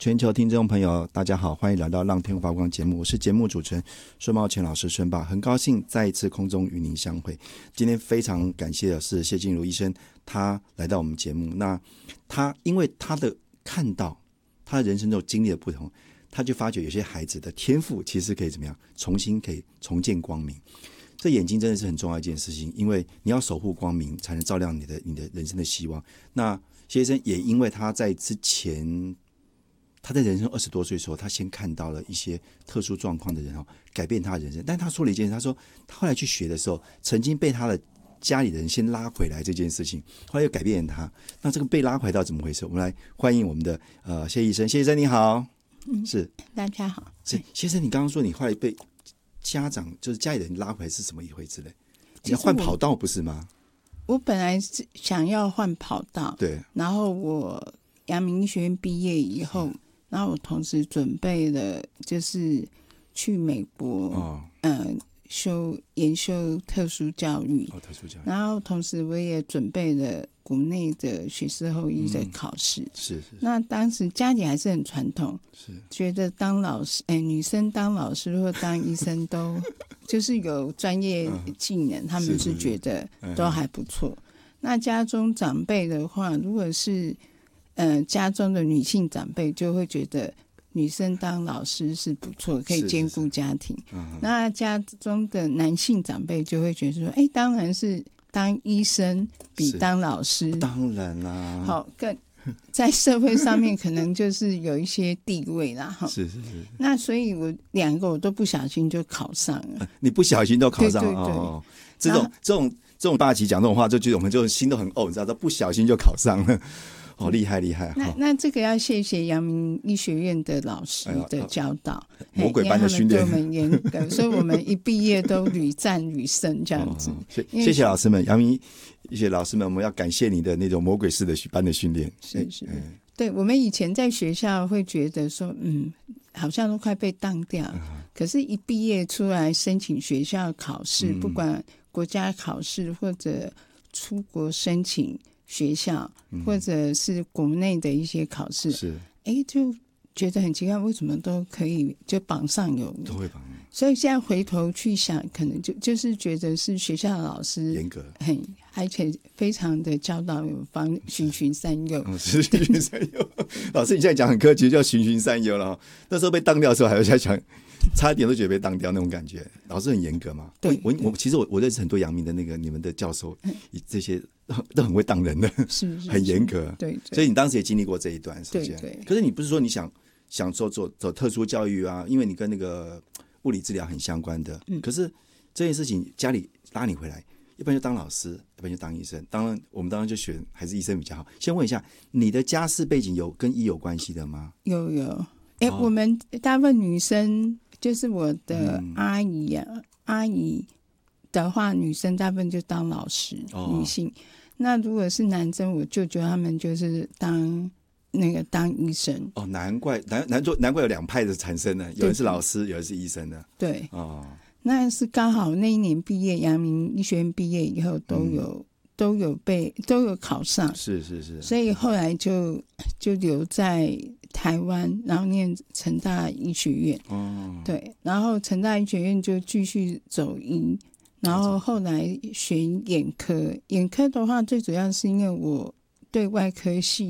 全球听众朋友大家好，欢迎来到让天发光节目，我是节目主持人孙茂全老师孙爸，很高兴再一次空中与您相会。今天非常感谢的是谢静茹医生，他来到我们节目，那他因为他的看到他的人生中经历的不同，他就发觉有些孩子的天赋其实可以怎么样重新可以重见光明。这眼睛真的是很重要一件事情，因为你要守护光明才能照亮你的人生的希望。那谢医生也因为他在之前他在人生20多岁的时候，他先看到了一些特殊状况的人改变他的人生。但他说了一件事，他说他后来去学的时候，曾经被他的家里人先拉回来这件事情，后来又改变了他。那这个被拉回来到怎么回事？我们来欢迎我们的谢医生。谢医生你好。是大家好。 是谢医生，你刚刚说你后来被家长就是家里人拉回来是什么一回事嘞？你要换跑道不是吗？ 我本来是想要换跑道， 对。 然后我阳明医学院毕业以后，然后我同时准备了就是去美国，研修特殊教育， 特殊教育。然后同时我也准备了国内的学士后医的考试。 是。 那当时家里还是很传统，是觉得当老师，女生当老师或当医生都就是有专业技能，他们是觉得都还不错。那家中长辈的话，如果是家中的女性长辈，就会觉得女生当老师是不错，可以兼顾家庭。那家中的男性长辈就会觉得说，当然是当医生比当老师， 当然啦， 好更在社会上面可能就是有一些地位啦。 是。 那所以我2个我都不小心就考上了。 你不小心都考上对哦？这种大旗讲这种话，就觉得我们就心都很你知道，都不小心就考上了。厉害。 那这个要谢谢阳明医学院的老师的教导， 魔鬼般的训练， 因为他们对我们严格，所以我们一毕业都屡战屡胜这样子。 谢谢老师们，阳明医学老师们，我们要感谢你的那种魔鬼式的般的训练。 是。对，我们以前在学校会觉得说，好像都快被当掉，可是一毕业出来申请学校考试，不管国家考试或者出国申请学校，或者是国内的一些考试，是就觉得很奇怪，为什么都可以就榜上有名， 都会榜。 所以现在回头去想，可能就是觉得是学校的老师严格， 而且非常的教导有方，循循善诱。 是循循善诱。老师，你现在讲很客气，叫循循善诱了。那时候被当掉的时候，还会在想，差一点都觉得被当掉那种感觉。老师很严格嘛？ 对。 其实我认识很多阳明的你们的教授，这些都很会当人的， 是很严格。对。所以你当时也经历过这一段时间。 对。 可是你不是说你想走特殊教育啊？因为你跟那个物理治疗很相关的。可是这件事情家里拉你回来，一般就当老师，一般就当医生。我们当然就选还是医生比较好。先问一下，你的家世背景跟医有关系的吗？ 有。我们大部分女生就是我的阿姨阿姨的话，女生大部分就当老师，女性。那如果是男生，我舅舅他们就是当医生。 难怪有2派的产生呢，有人是老师，有人是医生的。 对。那是刚好那一年毕业，阳明医学院毕业以后都有考上。是。所以后来就留在台湾，然后念成大医学院。对，然后成大医学院就继续走医，然后后来选眼科。眼科的话，最主要是因为我对外科系